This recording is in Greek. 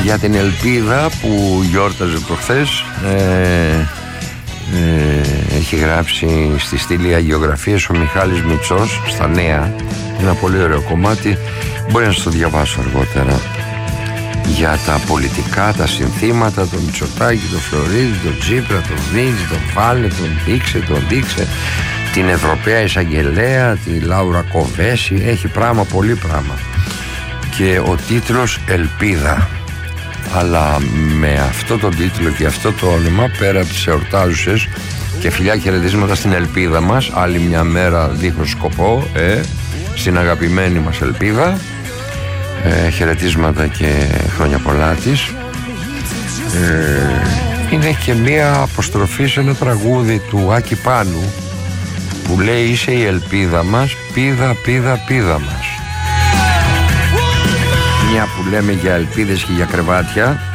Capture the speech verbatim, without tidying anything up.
για την ελπίδα που γιόρταζε προχθές. ε, ε, έχει γράψει στη στήλη αγιογραφίες ο Μιχάλης Μητσός στα Νέα, ένα πολύ ωραίο κομμάτι, μπορεί να σας το διαβάσω αργότερα, για τα πολιτικά, τα συνθήματα, τον Μητσοτάκη, τον Φλωρίδη, τον Τσίπρα, τον Βίντζη, τον Βάλε, τον Δείξε, τον Δείξε, την Ευρωπαία Εισαγγελέα, τη Λάουρα Κοβέση. Έχει πράγμα, πολύ πράγμα. Και ο τίτλος Ελπίδα. Αλλά με αυτό το τίτλο και αυτό το όνομα, πέρα από τις εορτάζουσες, και φιλιά χαιρετίσματα στην ελπίδα μας, άλλη μια μέρα δίχως σκοπό, ε, στην αγαπημένη μας ελπίδα. Ε, χαιρετίσματα και χρόνια πολλά της. Ε, είναι και μία αποστροφή σε ένα τραγούδι του Άκη Πάνου που λέει «Είσαι η ελπίδα μας, πίδα, πίδα, πίδα μας». Μια που λέμε για ελπίδες και για κρεβάτια,